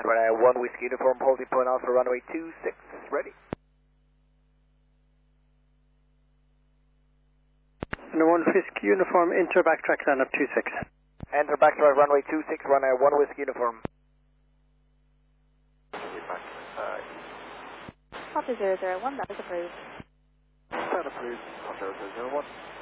1 Whiskey Uniform, holding point Alpha runway 26, ready. And 1 Whiskey Uniform, enter backtrack line up 26. Enter backtrack runway 26, run 1 Whiskey Uniform. Copy 001, that is approved. That approved, 001.